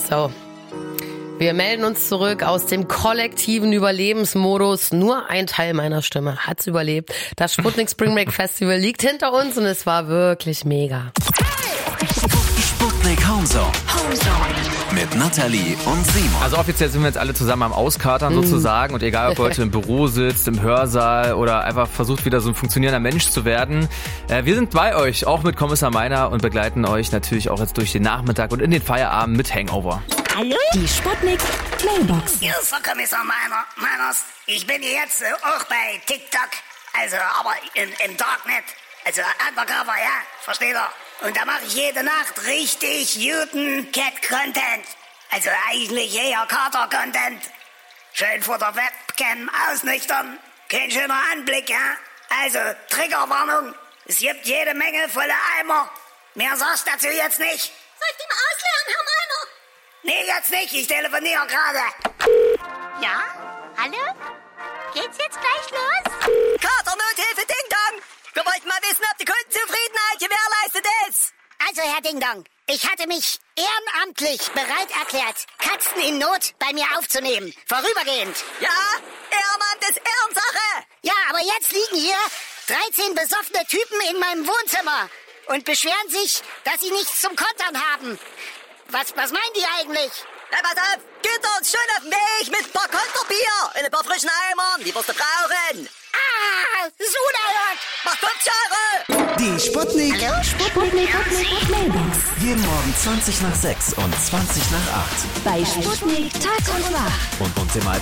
So. Wir melden uns zurück aus dem kollektiven Überlebensmodus. Nur ein Teil meiner Stimme hat's überlebt. Das Sputnik Spring Break Festival liegt hinter uns und es war wirklich mega. Sputnik Homezone. Mit Nathalie und Simon. Also offiziell sind wir jetzt alle zusammen am Auskatern sozusagen und egal, ob ihr heute im Büro sitzt, im Hörsaal oder einfach versucht wieder so ein funktionierender Mensch zu werden. Wir sind bei euch, auch mit Kommissar Meiner und begleiten euch natürlich auch jetzt durch den Nachmittag und in den Feierabend mit Hangover. Hallo? Die Sputnik Mailbox. Hier ist der Kommissar Meiners. Ich bin jetzt auch bei TikTok, also aber im Darknet, also undercover, ja, versteht ihr? Und da mache ich jede Nacht richtig guten Cat-Content. Also eigentlich eher Kater-Content. Schön vor der Webcam ausnüchtern. Kein schöner Anblick, ja? Also, Triggerwarnung. Es gibt jede Menge volle Eimer. Mehr sagst dazu jetzt nicht. Soll ich die mal ausleeren, Herr Meiner? Nee, jetzt nicht. Ich telefoniere gerade. Ja? Hallo? Geht's jetzt gleich los? Kater-Nothilfe Ding Dong. Wir wollten mal wissen, ob die Kundenzufriedenheit gewährleistet ist. Also, Herr Ding Dong, ich hatte mich ehrenamtlich bereit erklärt, Katzen in Not bei mir aufzunehmen. Vorübergehend. Ja, Ehrenamt ist Ehrensache. Ja, aber jetzt liegen hier 13 besoffene Typen in meinem Wohnzimmer und beschweren sich, dass sie nichts zum Kontern haben. Was meinen die eigentlich? Na, pass auf, geht uns schön auf den Weg mit ein paar Konterbier in ein paar frischen Eimern, die wirst du brauchen. Ah, so unerhört. Macht 50 €. Die Sputnik. Hallo? Sputnik Mailbox. Jeden Morgen 20 nach 6 und 20 nach 8. Bei Sputnik Tag und Nacht. Und uns immer